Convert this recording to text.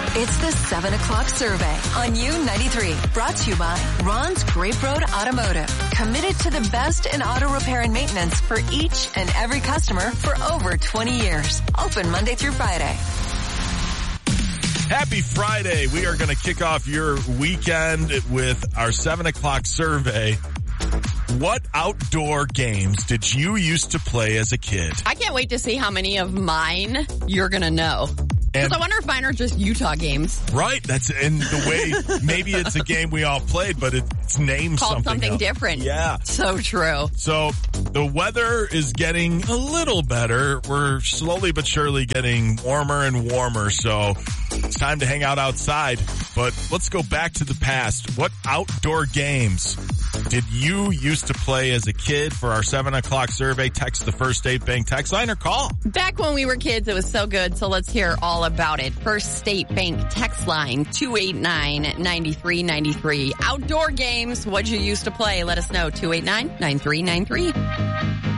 It's the 7 o'clock survey on U93, brought to you by Ron's Grape Road Automotive. Committed to the best in auto repair and maintenance for each and every customer for over 20 years. Open Monday through Friday. Happy Friday. We are going to kick off your weekend with our 7 o'clock survey. What outdoor games did you used to play as a kid? I can't wait to see how many of mine you're going to know. Because I wonder if mine are just Utah games. Right. That's in the way, maybe it's a game we all played, but it's named called something else. Different. Yeah. So true. So the weather is getting a little better. We're slowly but surely getting warmer and warmer. So it's time to hang out outside. But let's go back to the past. What outdoor games did you used to play as a kid? For our 7 o'clock survey, text the First State Bank text line or call. Back when we were kids, it was so good. So let's hear all about it. First State Bank text line 289-9393. Outdoor games, what you used to play. Let us know. 289-9393.